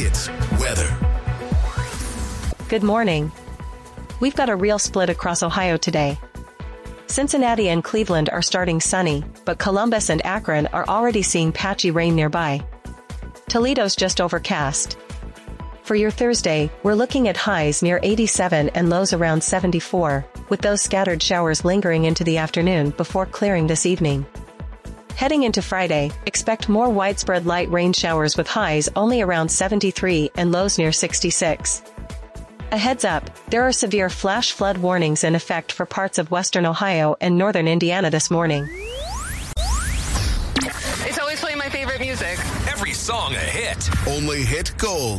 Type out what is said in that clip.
Hits weather. Good morning. We've got a real split across Ohio today. Cincinnati and Cleveland are starting sunny, but Columbus and Akron are already seeing patchy rain nearby. Toledo's just overcast. For your Thursday, we're looking at highs near 87 and lows around 74, with those scattered showers lingering into the afternoon before clearing this evening. Heading into Friday, expect more widespread light rain showers with highs only around 73 and lows near 66. A heads up, there are severe flash flood warnings in effect for parts of western Ohio and northern Indiana this morning. It's always playing my favorite music. Every song a hit. Only Hit Gold.